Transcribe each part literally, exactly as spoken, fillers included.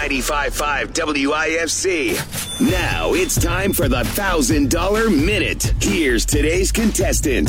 ninety-five point five W I F C. Now it's time for the one thousand dollars Minute. Here's today's contestant.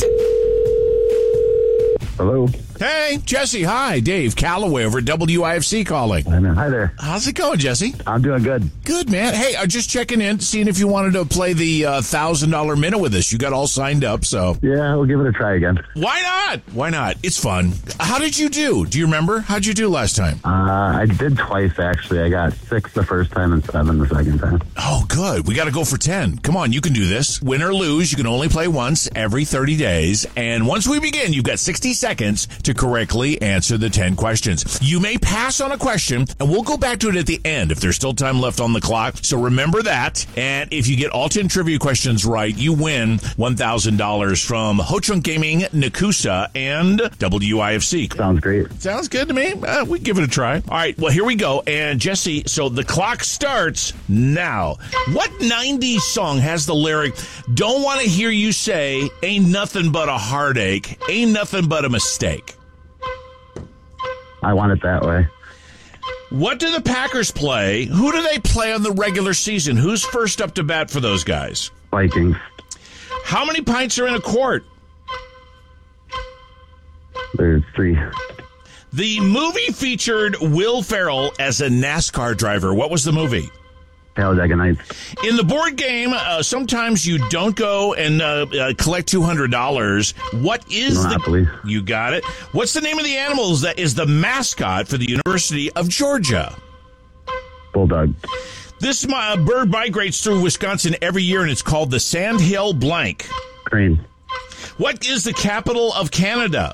Hello. Hey, Jesse. Hi, Dave Calloway over at W I F C calling. Hi there. How's it going, Jesse? I'm doing good. Good, man. Hey, I'm just checking in, seeing if you wanted to play the uh, one thousand dollars Minute with us. You got all signed up, so. Yeah, we'll give it a try again. Why not? Why not? It's fun. How did you do? Do you remember? How'd you do last time? Uh, I did twice, actually. I got six the first time and seven the second time. Oh, good. We got to go for ten. Come on, you can do this. Win or lose, you can only play once every thirty days. And once we begin, you've got sixty seconds to correctly answer the ten questions. You may pass on a question, and we'll go back to it at the end if there's still time left on the clock. So remember that. And if you get all ten trivia questions right, you win one thousand dollars from Ho Chunk Gaming, Nakusa, and W I F C. Sounds great. Sounds good to me. Uh, we give it a try. All right, well, here we go. And Jesse, so the clock starts now. What nineties song has the lyric, "Don't want to hear you say, ain't nothing but a heartache, ain't nothing but a mistake"? I want it that way. What do the Packers play? Who do they play on the regular season? Who's first up to bat for those guys? Vikings. How many pints are in a quart? There's three. The movie featured Will Ferrell as a NASCAR driver. What was the movie? Talladega Nights. In the board game, uh, sometimes you don't go and uh, uh, collect two hundred dollars. What is Monopoly. the... You got it. What's the name of the animals that is the mascot for the University of Georgia? Bulldog. This uh, bird migrates through Wisconsin every year, and it's called the Sandhill blank. Crane. What is the capital of Canada?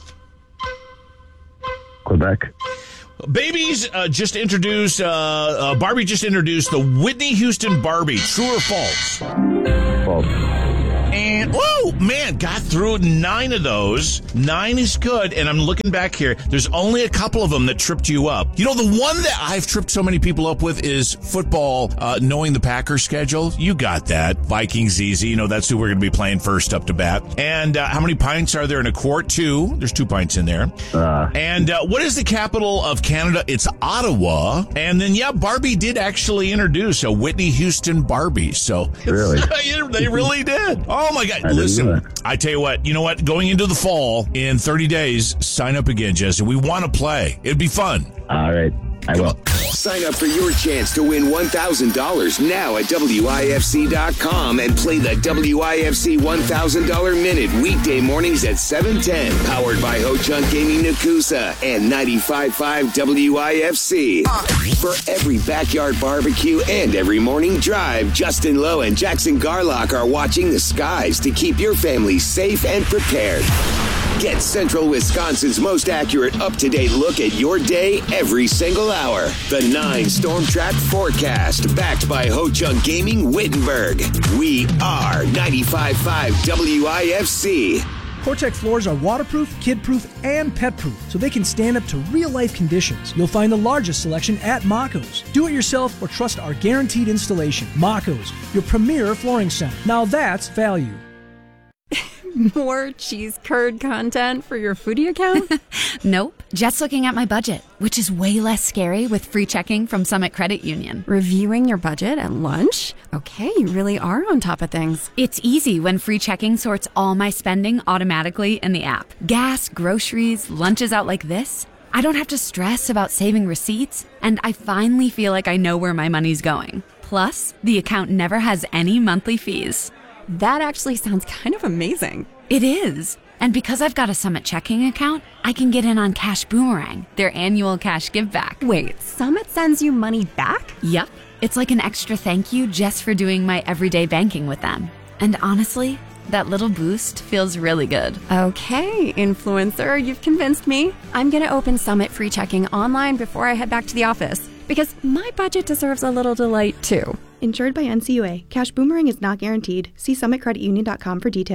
Quebec. Babies uh, just introduced, uh, uh, Barbie just introduced the Whitney Houston Barbie. True or false? False. And, whoa, man, got through nine of those. Nine is good, and I'm looking back here. There's only a couple of them that tripped you up. You know, the one that I've tripped so many people up with is football, uh, knowing the Packers schedule. You got that. Vikings easy. You know, that's who we're going to be playing first up to bat. And uh, how many pints are there in a quart? Two. There's two pints in there. Uh. And uh, what is the capital of Canada? It's Ottawa. And then, yeah, Barbie did actually introduce a Whitney Houston Barbie. So really? They really did. Oh, my God. I Listen, I tell you what, you know what? Going into the fall in thirty days, sign up again, Jesse. We want to play. It'd be fun. All right. I will. Sign up for your chance to win one thousand dollars now at W I F C dot com and play the W I F C one thousand dollars Minute weekday mornings at seven ten. Powered by Ho Chunk Gaming Nakusa and ninety-five point five W I F C. For every backyard barbecue and every morning drive, Justin Lowe and Jackson Garlock are watching the skies to keep your family safe and prepared. Get Central Wisconsin's most accurate, up-to-date look at your day every single hour. The nine Storm Track Forecast, backed by Ho Chunk Gaming Wittenberg. We are ninety-five point five W I F C. Cortex floors are waterproof, kid-proof, and pet-proof, so they can stand up to real-life conditions. You'll find the largest selection at Mako's. Do it yourself or trust our guaranteed installation. Mako's, your premier flooring center. Now that's value. More cheese curd content for your foodie account? Nope. Just looking at my budget, which is way less scary with free checking from Summit Credit Union. Reviewing your budget at lunch? Okay, you really are on top of things. It's easy when free checking sorts all my spending automatically in the app. Gas, groceries, lunches out like this. I don't have to stress about saving receipts, and I finally feel like I know where my money's going. Plus, the account never has any monthly fees. That actually sounds kind of amazing. It is. And because I've got a Summit checking account, I can get in on Cash Boomerang, their annual cash give back. Wait, Summit sends you money back? Yep. It's like an extra thank you just for doing my everyday banking with them. And honestly, that little boost feels really good. Okay, influencer, you've convinced me. I'm going to open Summit free checking online before I head back to the office, because my budget deserves a little delight too. Insured by N C U A. Cash Boomerang is not guaranteed. See summit credit union dot com for details.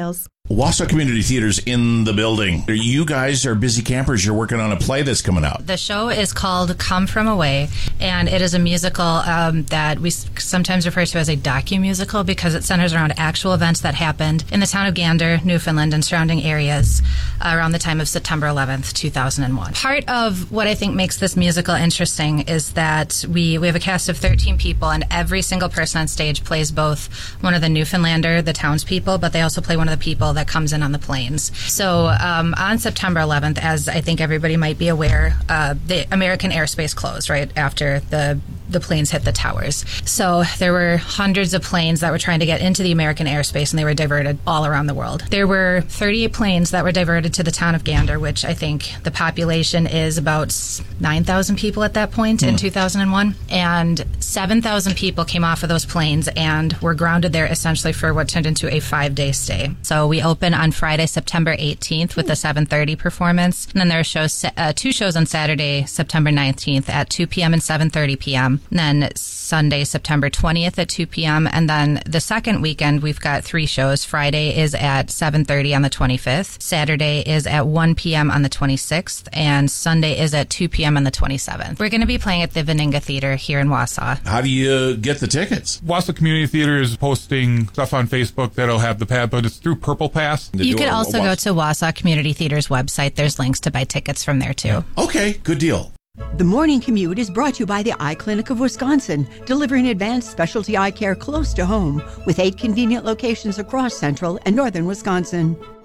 Wausau Community Theater's in the building. You guys are busy campers. You're working on a play that's coming out. The show is called Come From Away, and it is a musical um, that we sometimes refer to as a docu-musical because it centers around actual events that happened in the town of Gander, Newfoundland, and surrounding areas uh, around the time of September eleventh, two thousand one. Part of what I think makes this musical interesting is that we, we have a cast of thirteen people, and every single person on stage plays both one of the Newfoundlander, the townspeople, but they also play one of the people that comes in on the planes. So um, on September eleventh, as I think everybody might be aware, uh, the American airspace closed right after the the planes hit the towers. So there were hundreds of planes that were trying to get into the American airspace, and they were diverted all around the world. There were thirty-eight planes that were diverted to the town of Gander, which I think the population is about nine thousand people at that point mm. in two thousand one. And seven thousand people came off of those planes and were grounded there essentially for what turned into a five-day stay. So we open on Friday, September eighteenth with a seven thirty performance. And then there are shows, uh, two shows on Saturday, September nineteenth at two p.m. and seven thirty p.m. And then Sunday, September twentieth at two p.m. And then the second weekend, we've got three shows. Friday is at seven thirty on the twenty-fifth. Saturday is at one p.m. on the twenty-sixth. And Sunday is at two p.m. on the twenty-seventh. We're going to be playing at the Veninga Theater here in Wausau. How do you get the tickets? Wausau Community Theater is posting stuff on Facebook that'll have the pad, but it's through Purple Pass. You could also go to Wausau Community Theater's website. There's links to buy tickets from there, too. Okay, good deal. The Morning Commute is brought to you by the Eye Clinic of Wisconsin, delivering advanced specialty eye care close to home with eight convenient locations across central and northern Wisconsin.